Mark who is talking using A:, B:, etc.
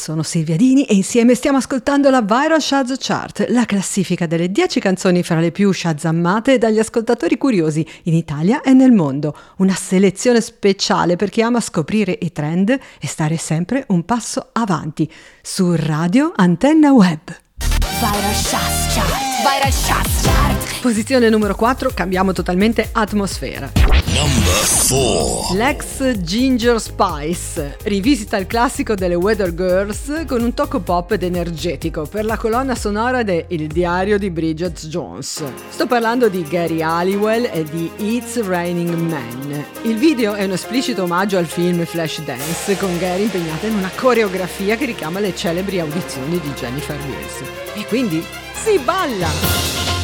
A: sono Silvia Dini e insieme stiamo ascoltando la Viral Shaz Chart, la classifica delle 10 canzoni fra le più shazammate dagli ascoltatori curiosi in Italia e nel mondo. Una selezione speciale per chi ama scoprire i trend e stare sempre un passo avanti. Su Radio Antenna Web.
B: Viral Shaz Chart. Viral Shaz Chart.
A: Posizione numero 4, cambiamo totalmente atmosfera.
C: Number 4.
A: L'ex Ginger Spice rivisita il classico delle Weather Girls con un tocco pop ed energetico per la colonna sonora de Il diario di Bridget Jones. Sto parlando di Gary Halliwell e di It's Raining Men. Il video è un esplicito omaggio al film Flashdance, con Gary impegnata in una coreografia che richiama le celebri audizioni di Jennifer Wills. E quindi si balla!